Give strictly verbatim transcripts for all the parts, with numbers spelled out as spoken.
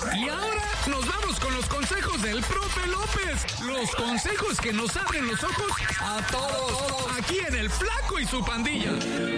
Y ahora nos vamos con los consejos del profe López. Los consejos que nos abren los ojos a todos. Aquí en El Flaco y su Pandilla.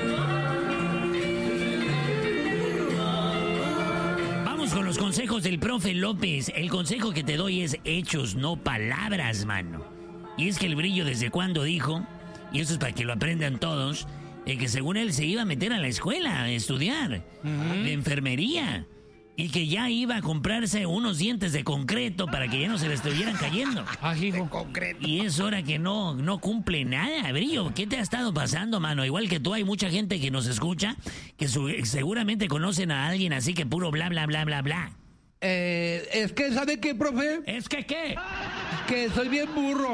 Vamos con los consejos del profe López. El consejo que te doy es hechos, no palabras, mano. Y es que el Brillo desde cuando dijo, y eso es para que lo aprendan todos, eh, que según él se iba a meter a la escuela a estudiar uh-huh. de enfermería. Y que ya iba a comprarse unos dientes de concreto para que ya no se le estuvieran cayendo. Ah, hijo. Y es hora que no, no cumple nada, Brillo. ¿Qué te ha estado pasando, mano? Igual que tú, hay mucha gente que nos escucha, que su, seguramente conocen a alguien así que puro bla, bla, bla, bla, bla. Eh, es que, ¿sabe qué, profe? ¿Es que qué? Que soy bien burro.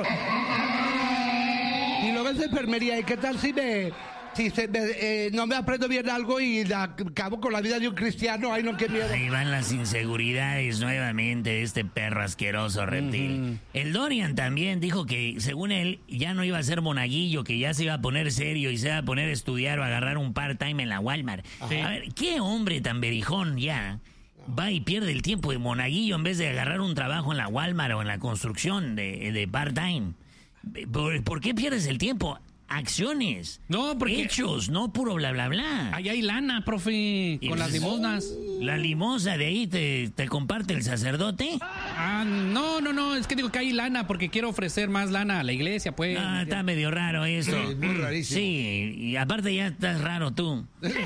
Y luego es de enfermería. ¿Y qué tal si me... Si se me, eh, no me aprendo bien algo y la, acabo con la vida de un cristiano? Ay, no, qué miedo. Ahí van las inseguridades nuevamente de este perro asqueroso reptil. Uh-huh. El Dorian también dijo que, según él, ya no iba a ser monaguillo, que ya se iba a poner serio y se iba a poner a estudiar o a agarrar un part-time en la Walmart. Sí. A ver, ¿qué hombre tan berijón ya va y pierde el tiempo de monaguillo en vez de agarrar un trabajo en la Walmart o en la construcción de, de part-time? ¿Por, ¿Por qué pierdes el tiempo? Acciones, no, porque hechos, no puro bla, bla, bla. Ahí hay lana, profe, con las limosnas. ¿La limosa de ahí te, te comparte el sacerdote? Ah, no, no, no, es que digo que hay lana porque quiero ofrecer más lana a la iglesia, pues. Ah, está medio raro esto. Sí, muy rarísimo. Sí, y aparte ya estás raro tú.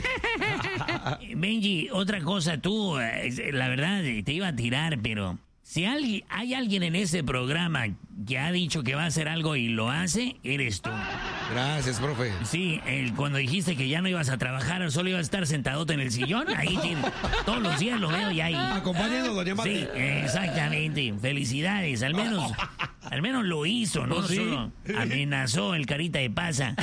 Benji, otra cosa, tú, la verdad, te iba a tirar, pero... Si hay, hay alguien en ese programa que ha dicho que va a hacer algo y lo hace, eres tú. Gracias, profe. Sí, el, cuando dijiste que ya no ibas a trabajar, solo ibas a estar sentadote en el sillón, ahí tiene, todos los días lo veo ya ahí. Acompañando a doña Mate. Sí, exactamente. Felicidades, al menos, al menos lo hizo, ¿no? ¿Sí? Solo amenazó el carita de pasa.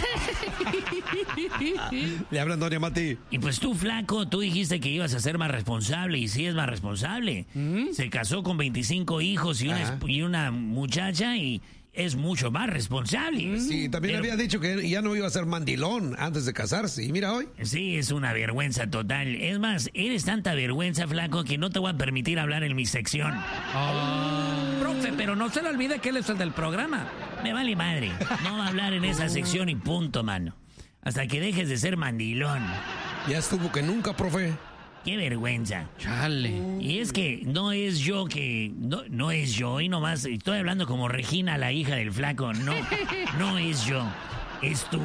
Le hablan doña Mati. Y pues tú, flaco, tú dijiste que ibas a ser más responsable, y sí es más responsable. ¿Mm? Se casó con veinticinco hijos y una, y una muchacha y es mucho más responsable. Sí, también Pero, había dicho que ya no iba a ser mandilón antes de casarse. Y mira hoy. Sí, es una vergüenza total. Es más, eres tanta vergüenza, flaco, que no te voy a permitir hablar en mi sección. Oh. Profe, pero no se le olvide que él es el del programa. Me vale madre. No va a hablar en esa sección y punto, mano. Hasta que dejes de ser mandilón. Ya estuvo que nunca, profe. Qué vergüenza. Chale. Y es que no es yo que... No, no es yo. Y nomás estoy hablando como Regina, la hija del flaco. No, no es yo. Es tú.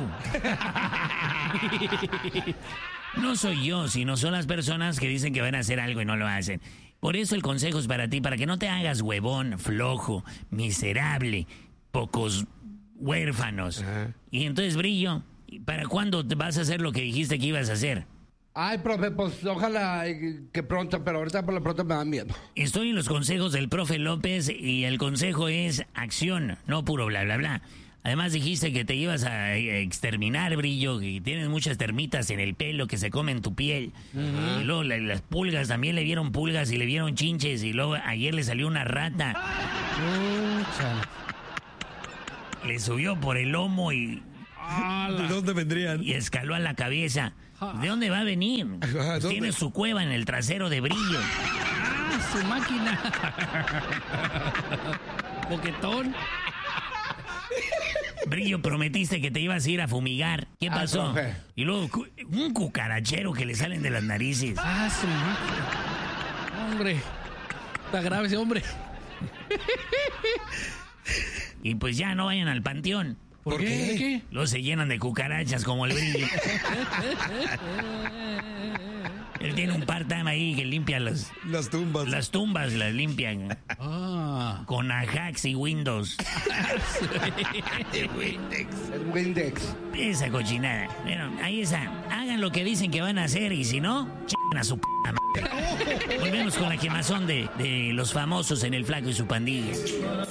No soy yo, sino son las personas que dicen que van a hacer algo y no lo hacen. Por eso el consejo es para ti, para que no te hagas huevón, flojo, miserable, pocos huérfanos. Ajá. Y entonces, Brillo, ¿para cuándo vas a hacer lo que dijiste que ibas a hacer? Ay, profe, pues ojalá que pronto, pero ahorita por lo pronto me dan miedo. Estoy en los consejos del profe López y el consejo es acción, no puro bla, bla, bla. Además dijiste que te ibas a exterminar, Brillo, que tienes muchas termitas en el pelo que se comen tu piel. Uh-huh. Y luego la, las pulgas, también le vieron pulgas y le vieron chinches y luego ayer le salió una rata. Uh, le subió por el lomo y... ¿De dónde vendrían? Y escaló a la cabeza. ¿De dónde va a venir? Pues tiene su cueva en el trasero de Brillo. ¡Ah, su máquina! Boquetón. Brillo, prometiste que te ibas a ir a fumigar. ¿Qué pasó? Ah, y luego un cucarachero que le salen de las narices. ¡Ah, su máquina! Hombre, está grave ese hombre. Y pues ya no vayan al panteón. ¿Por, ¿Por qué? qué? ¿Qué? Los se llenan de cucarachas como el Brillo. Él tiene un part-time ahí que limpia las... Las tumbas. Las tumbas las limpian. Ah. Con Ajax y Windows. El Windex. El Windex. Esa cochinada. Bueno, ahí está. Hagan lo que dicen que van a hacer y si no, ch***en a su p*** madre. Volvemos con la quemazón de, de los famosos en El Flaco y su Pandilla.